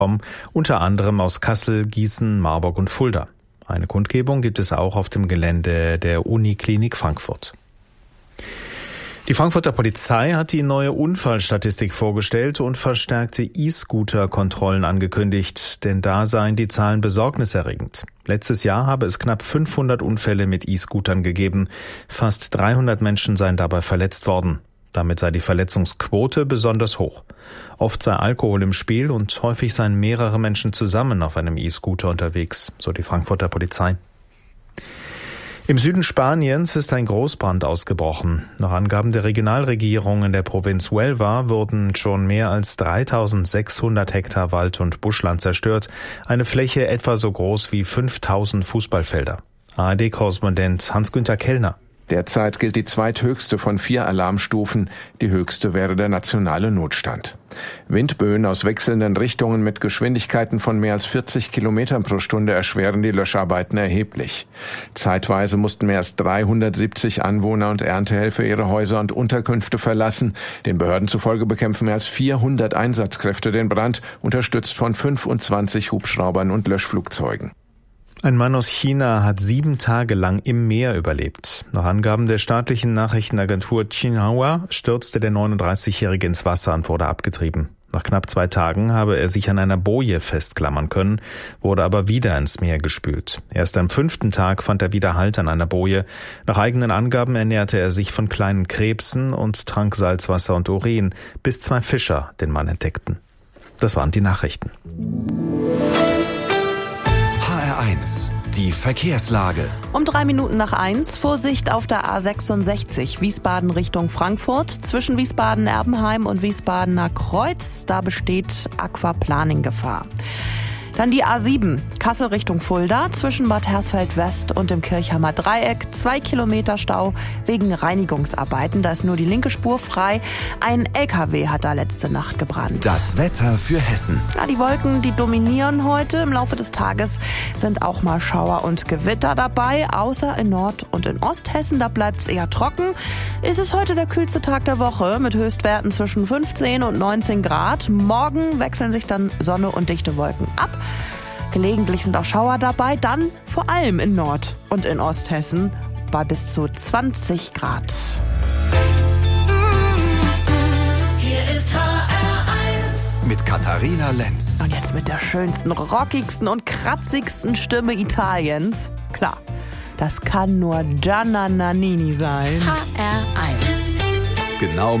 unter anderem aus Kassel, Gießen, Marburg und Fulda. Eine Kundgebung gibt es auch auf dem Gelände der Uniklinik Frankfurt. Die Frankfurter Polizei hat die neue Unfallstatistik vorgestellt und verstärkte E-Scooter-Kontrollen angekündigt, denn da seien die Zahlen besorgniserregend. Letztes Jahr habe es knapp 500 Unfälle mit E-Scootern gegeben. Fast 300 Menschen seien dabei verletzt worden. Damit sei die Verletzungsquote besonders hoch. Oft sei Alkohol im Spiel und häufig seien mehrere Menschen zusammen auf einem E-Scooter unterwegs, so die Frankfurter Polizei. Im Süden Spaniens ist ein Großbrand ausgebrochen. Nach Angaben der Regionalregierung in der Provinz Huelva wurden schon mehr als 3600 Hektar Wald- und Buschland zerstört, eine Fläche etwa so groß wie 5000 Fußballfelder. ARD-Korrespondent Hans-Günther Kellner. Derzeit gilt die zweithöchste von 4 Alarmstufen. Die höchste wäre der nationale Notstand. Windböen aus wechselnden Richtungen mit Geschwindigkeiten von mehr als 40 Kilometern pro Stunde erschweren die Löscharbeiten erheblich. Zeitweise mussten mehr als 370 Anwohner und Erntehelfer ihre Häuser und Unterkünfte verlassen. Den Behörden zufolge bekämpfen mehr als 400 Einsatzkräfte den Brand, unterstützt von 25 Hubschraubern und Löschflugzeugen. Ein Mann aus China hat 7 Tage lang im Meer überlebt. Nach Angaben der staatlichen Nachrichtenagentur Xinhua stürzte der 39-Jährige ins Wasser und wurde abgetrieben. Nach knapp 2 Tagen habe er sich an einer Boje festklammern können, wurde aber wieder ins Meer gespült. Erst am 5. Tag fand er wieder Halt an einer Boje. Nach eigenen Angaben ernährte er sich von kleinen Krebsen und trank Salzwasser und Urin, bis 2 Fischer den Mann entdeckten. Das waren die Nachrichten. HR1, die Verkehrslage. Um 3 Minuten nach 1, Vorsicht auf der A66, Wiesbaden Richtung Frankfurt. Zwischen Wiesbaden-Erbenheim und Wiesbadener Kreuz, da besteht Aquaplaning-Gefahr. Dann die A7, Kassel Richtung Fulda, zwischen Bad Hersfeld-West und dem Kirchheimer Dreieck. 2 Kilometer Stau wegen Reinigungsarbeiten. Da ist nur die linke Spur frei. Ein LKW hat da letzte Nacht gebrannt. Das Wetter für Hessen. Ja, die Wolken, die dominieren heute. Im Laufe des Tages sind auch mal Schauer und Gewitter dabei. Außer in Nord- und in Osthessen, da bleibt es eher trocken. Ist es heute der kühlste Tag der Woche mit Höchstwerten zwischen 15 und 19 Grad. Morgen wechseln sich dann Sonne und dichte Wolken ab. Gelegentlich sind auch Schauer dabei, dann vor allem in Nord- und in Osthessen bei bis zu 20 Grad. Hier ist HR1 mit Katharina Lenz. Und jetzt mit der schönsten, rockigsten und kratzigsten Stimme Italiens. Klar, das kann nur Gianna Nannini sein. HR1 Genau